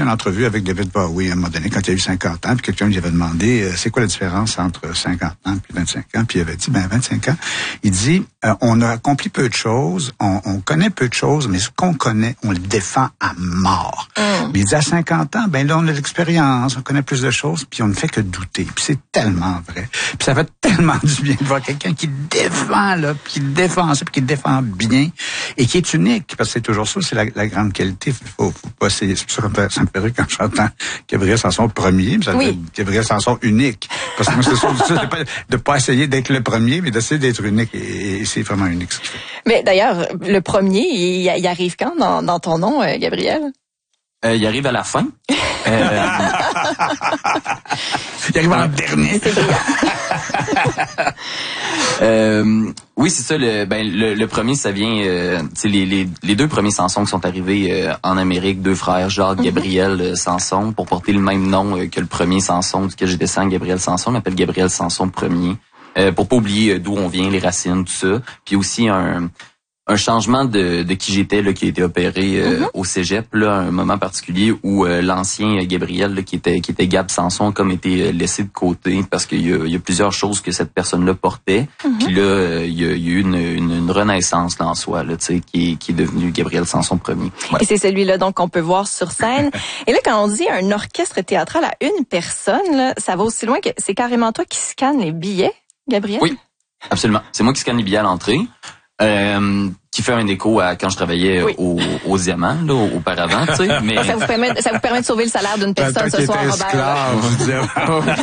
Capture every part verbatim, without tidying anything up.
une entrevue avec David Bowie à un moment donné, quand il a eu cinquante ans, puis quelqu'un lui avait demandé, euh, c'est quoi la différence entre cinquante ans et vingt-cinq ans, puis il avait dit, ben vingt-cinq ans, il dit, euh, on a accompli peu de choses, on, on connaît peu de choses, mais ce qu'on connaît, on le défend à mort. Mm. Mais il dit, à cinquante ans, ben là, on a l'expérience, on connaît plus de choses, puis on ne fait que douter. Puis c'est tellement vrai. Puis ça fait tellement du bien de voir quelqu'un qui défend, là, puis qui défend ça, puis qui défend bien, et qui est unique, parce que c'est toujours ça, c'est la, la grande qualité. Faut, faut pas essayer. C'est pour ça que ça me fait rire quand j'entends Gabriel Sanson premier, mais ça oui. fait Gabriel Sanson unique. Parce que moi, c'est ça, c'est pas, de pas essayer d'être le premier, mais d'essayer d'être unique, et, et c'est vraiment unique ce qu'il fait. Mais d'ailleurs, le premier, il, il arrive quand dans, dans ton nom, euh, Gabriel? Euh, il arrive à la fin. euh... il arrive en dernier. C'est brillant. euh, oui, c'est ça. Le, ben, le, le premier, ça vient... Euh, les, les, les deux premiers Sanson qui sont arrivés euh, en Amérique, deux frères, Jacques, mm-hmm. Gabriel euh, Sanson, pour porter le même nom euh, que le premier Sanson duquel je descends, Gabriel Sanson. On l'appelle Gabriel Sanson premier. Euh, pour pas oublier euh, d'où on vient, les racines, tout ça. Puis aussi un... un changement de, de qui j'étais là, qui a été opéré euh, mm-hmm. au cégep, là, un moment particulier où euh, l'ancien Gabriel là, qui était qui était Gab Sanson comme été laissé de côté parce qu'il y a, il y a plusieurs choses que cette personne-là portait. Mm-hmm. Puis là, euh, il, y a, il y a eu une, une, une renaissance là, en soi, là, tu sais, qui, qui est devenu Gabriel Sanson premier. Ouais. Et c'est celui-là donc qu'on peut voir sur scène. Et là, quand on dit un orchestre théâtral à une personne, là, ça va aussi loin que c'est carrément toi qui scanne les billets, Gabriel? Oui, absolument. C'est moi qui scanne les billets à l'entrée. Euh, qui fait un écho à quand je travaillais oui. au, au Diamant, là, auparavant, tu sais. Mais ça vous permet, ça vous permet de sauver le salaire d'une personne ce soir, Robert.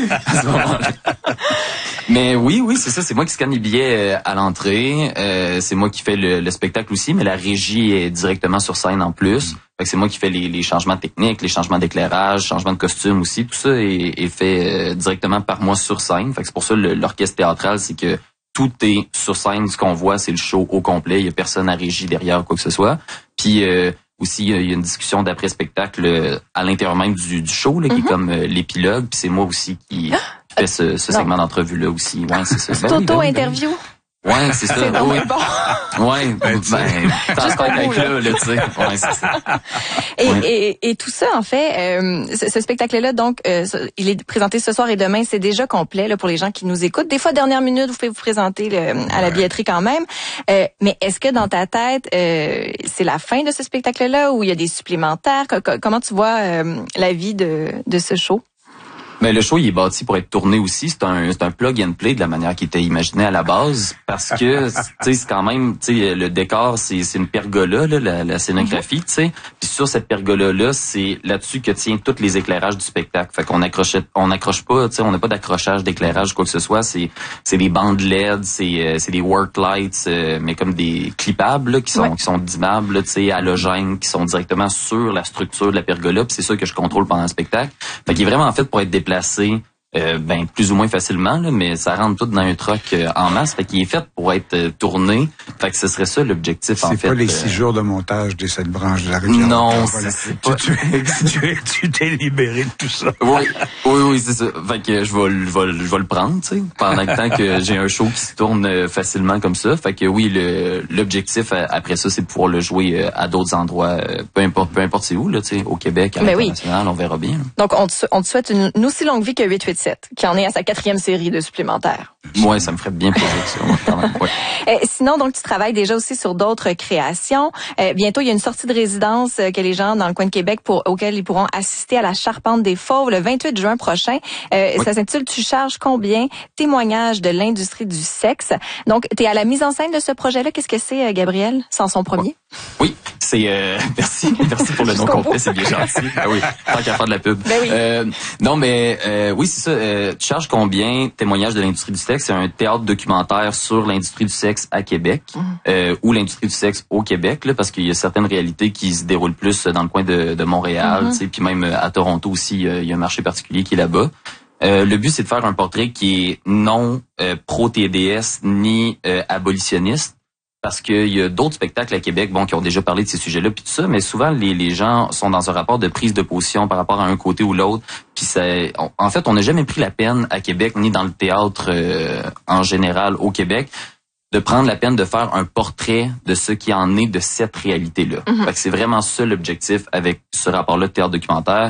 Mais oui, oui, c'est ça. C'est moi qui scanne les billets à l'entrée. Euh, c'est moi qui fais le, le spectacle aussi, mais la régie est directement sur scène en plus. Fait que c'est moi qui fais les, les changements techniques, les changements d'éclairage, changements de costume aussi. Tout ça est, est fait euh, directement par moi sur scène. Fait que c'est pour ça le, l'orchestre théâtral, c'est que tout est sur scène, ce qu'on voit, c'est le show au complet. Il y a personne à régie derrière quoi que ce soit. Puis euh, aussi, il y a une discussion d'après-spectacle euh, à l'intérieur même du, du show, là, mm-hmm. qui est comme euh, l'épilogue. Puis c'est moi aussi qui, qui fait ce, ce segment d'entrevue-là aussi. Ouais, c'est ça. Ben, auto-interview. Ouais, c'est ça. C'est oui. Bon. Ouais, ben, t'as ce contact-là, là, tu sais. Ouais, c'est ça. Et, ouais. et, et tout ça, en fait, euh, ce, ce spectacle-là, donc, euh, il est présenté ce soir et demain, c'est déjà complet, là, pour les gens qui nous écoutent. Des fois, dernière minute, vous pouvez vous présenter le, à la billetterie quand même. Euh, mais est-ce que dans ta tête, euh, c'est la fin de ce spectacle-là ou il y a des supplémentaires? Comment tu vois euh, la vie de, de ce show? Mais le show, il est bâti pour être tourné aussi. C'est un, c'est un plug and play de la manière qui était imaginé à la base, parce que, tu sais, c'est quand même, tu sais, le décor, c'est, c'est une pergola, là, la, la scénographie, tu sais. Puis sur cette pergola-là, c'est là-dessus que tient tous les éclairages du spectacle. Fait qu'on accroche, on accroche pas, tu sais, on n'a pas d'accrochage d'éclairage quoi que ce soit. C'est, c'est des bandes L E D, c'est, c'est des work lights, euh, mais comme des clippables, là, qui sont, ouais. qui sont dimmables, tu sais, halogènes, qui sont directement sur la structure de la pergola. Puis c'est ça que je contrôle pendant le spectacle. Fait qu'il est vraiment fait pour être déplacé. Euh, ben plus ou moins facilement là, mais ça rentre tout dans un truck euh, en masse, fait qu'il est fait pour être euh, tourné, fait que ce serait ça l'objectif c'est en fait. C'est pas les euh... six jours de montage des sept branches de la rivière. Non, voilà. c'est pas... tu, tu, tu, tu t'es libéré de tout ça. Oui, oui, oui, c'est ça. Fait que je vais, je vais, je vais le prendre, tu sais, pendant le temps que j'ai un show qui se tourne facilement comme ça. Fait que oui, le, l'objectif après ça, c'est de pouvoir le jouer à d'autres endroits, peu importe, peu importe c'est où là, tu sais, au Québec, à l'international, oui. On verra bien. Donc on te, on te souhaite une, une aussi longue vie que huit huit sept, qui en est à sa quatrième série de supplémentaires. Ouais, ça me ferait bien plaisir ça. Ouais. euh, sinon, donc, tu travailles déjà aussi sur d'autres créations. Euh, bientôt, il y a une sortie de résidence euh, que les gens dans le coin de Québec pour auquel ils pourront assister à la Charpente des Fauves le vingt-huit juin prochain. Euh, oui. Ça s'intitule « Tu charges combien? Témoignage de l'industrie du sexe ». Donc, tu es à la mise en scène de ce projet-là. Qu'est-ce que c'est, euh, Gabriel, Sanson premier? Oui, c'est... Euh, merci, merci pour le nom complet, c'est bien gentil. Ah oui, tant qu'à faire de la pub. Ben oui. Euh, non, mais euh, oui, c'est ça. Euh, tu charges combien? Témoignage de l'industrie du sexe. C'est un théâtre documentaire sur l'industrie du sexe à Québec, mmh. euh, ou l'industrie du sexe au Québec, là, parce qu'il y a certaines réalités qui se déroulent plus dans le coin de, de Montréal, mmh. tu sais, puis même à Toronto aussi, euh, il y a un marché particulier qui est là-bas. Euh, le but, c'est de faire un portrait qui est non euh, pro-T D S ni euh, abolitionniste, parce qu'il y a d'autres spectacles à Québec, bon, qui ont déjà parlé de ces sujets-là, puis tout ça, mais souvent les, les gens sont dans un rapport de prise de position par rapport à un côté ou l'autre. Puis c'est, en fait, on n'a jamais pris la peine à Québec ni dans le théâtre euh, en général au Québec de prendre la peine de faire un portrait de ce qui en est de cette réalité-là. Mm-hmm. Fait que c'est vraiment ça l'objectif avec ce rapport-là de théâtre documentaire.